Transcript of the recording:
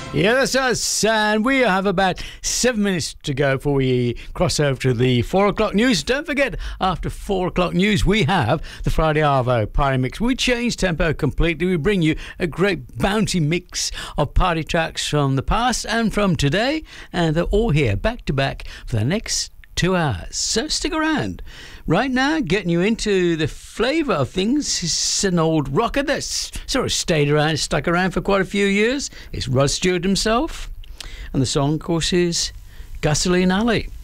Yeah, that's us, and we have about 7 minutes to go before we cross over to the 4 o'clock news. Don't forget, after 4 o'clock news, we have the Friday Arvo Party Mix. We change tempo completely. We bring you a great bouncy mix of party tracks from the past and from today, and they're all here back to back for the next 2 hours. So stick around. Right now, getting you into the flavour of things is an old rocker that's sort of stuck around for quite a few years. It's Rod Stewart himself. And the song, of course, is Gasoline Alley.